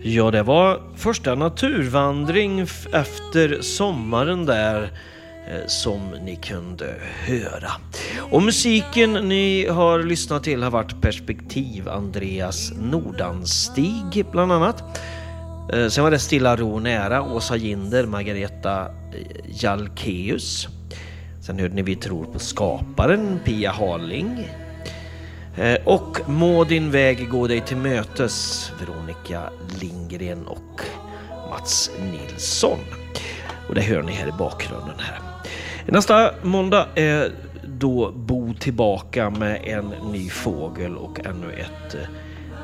Ja, det var första naturvandring efter sommaren där som ni kunde höra. Och musiken ni har lyssnat till har varit Perspektiv, Andreas Nordanstig bland annat. Sen var det Stilla ro nära, Åsa Ginder, Margareta Jalkeus. Sen hörde ni Vi tror på skaparen, Pia Harling. Och Må din väg gå dig till mötes, Veronica Lindgren och Mats Nilsson. Och det hör ni här i bakgrunden här. Nästa måndag är då Bo tillbaka med en ny fågel och ännu ett